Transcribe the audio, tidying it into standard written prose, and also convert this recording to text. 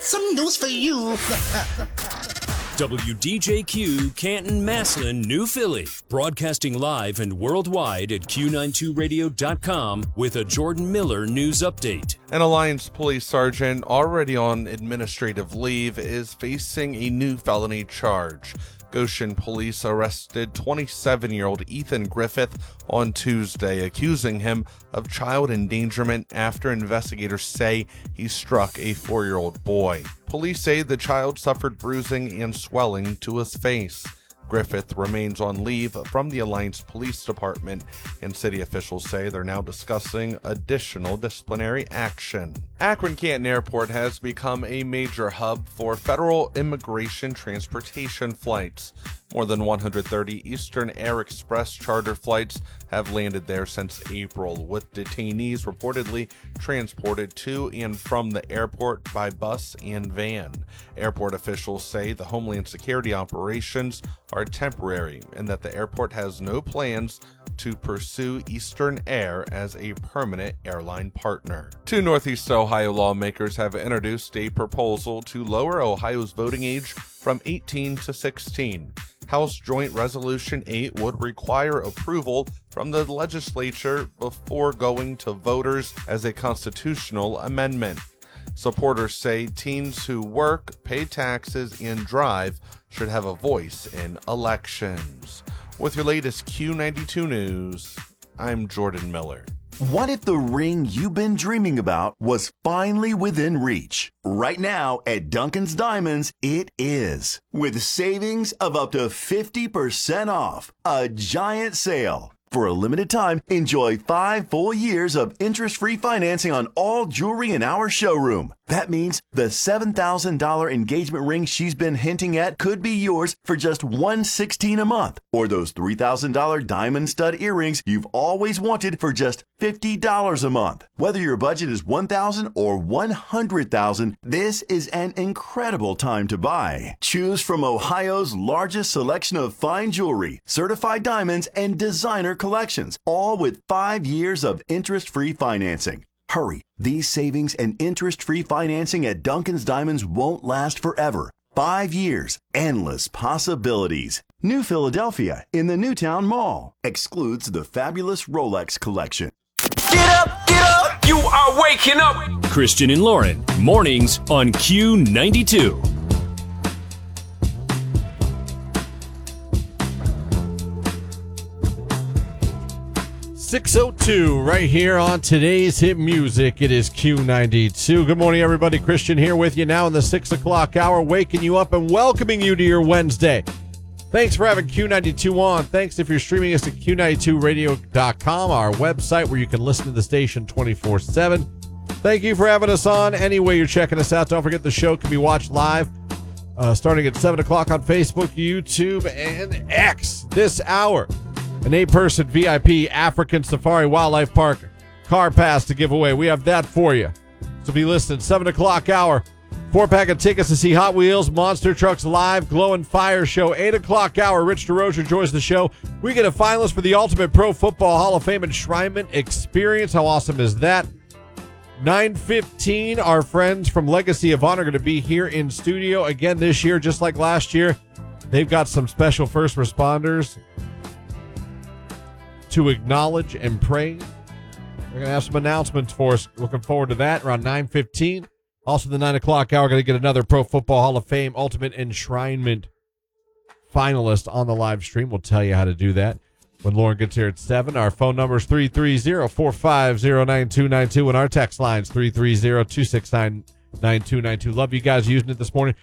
some news for you. WDJQ, Canton, Massillon, New Philly. Broadcasting live and worldwide at Q92radio.com with a Jordan Miller news update. An Alliance police sergeant already on administrative leave is facing a new felony charge. Goshen police arrested 27-year-old Ethan Griffith on Tuesday, accusing him of child endangerment after investigators say he struck a 4-year-old boy. Police say the child suffered bruising and swelling to his face. Griffith remains on leave from the Alliance Police Department, and city officials say they're now discussing additional disciplinary action. Akron-Canton Airport has become a major hub for federal immigration transportation flights. More than 130 Eastern Air Express charter flights have landed there since April, with detainees reportedly transported to and from the airport by bus and van. Airport officials say the Homeland Security operations are temporary and that the airport has no plans to pursue Eastern Air as a permanent airline partner. Two Northeast Ohio lawmakers have introduced a proposal to lower Ohio's voting age from 18 to 16. House Joint Resolution 8 would require approval from the legislature before going to voters as a constitutional amendment. Supporters say teens who work, pay taxes, and drive should have a voice in elections. With your latest Q92 news, I'm Jordan Miller. What if the ring you've been dreaming about was finally within reach? Right now at Duncan's Diamonds, it is. With savings of up to 50% off. A giant sale. For a limited time, enjoy 5 full years of interest-free financing on all jewelry in our showroom. That means the $7,000 engagement ring she's been hinting at could be yours for just $116 a month. Or those $3,000 diamond stud earrings you've always wanted for just $50 a month. Whether your budget is $1,000 or $100,000, this is an incredible time to buy. Choose from Ohio's largest selection of fine jewelry, certified diamonds, and designer collections, all with 5 years of interest-free financing. Hurry, these savings and interest-free financing at Duncan's Diamonds won't last forever. 5 years, endless possibilities. New Philadelphia in the Newtown Mall. Excludes the fabulous Rolex collection. Get up, get up! You are waking up! Christian and Lauren, mornings on Q92. 6:02 right here on today's hit music. It is Q92. Good morning, everybody. Christian here with you now in the 6 o'clock hour, waking you up and welcoming you to your Wednesday. Thanks for having Q92 on. Thanks if you're streaming us at Q92radio.com, our website where you can listen to the station 24/7. Thank you for having us on. Anyway, you're checking us out. Don't forget the show can be watched live starting at 7 o'clock on Facebook, YouTube, and X this hour. An 8-person VIP African Safari Wildlife Park car pass to give away. We have that for you. So be listening. 7 o'clock hour. 4-pack of tickets to see Hot Wheels, Monster Trucks Live, Glow and Fire Show. 8 o'clock hour. Rich DeRozier joins the show. We get a finalist for the Ultimate Pro Football Hall of Fame Enshrinement Experience. How awesome is that? 9:15, our friends from Legacy of Honor are going to be here in studio again this year, just like last year. They've got some special first responders to acknowledge and praise. They're going to have some announcements for us. Looking forward to that around 9:15. Also, the 9 o'clock hour, going to get another Pro Football Hall of Fame Ultimate Enshrinement finalist on the live stream. We'll tell you how to do that when Lauren gets here at 7. Our phone number is 330-450-9292, and our text line is 330-269-9292. Love you guys using it this morning.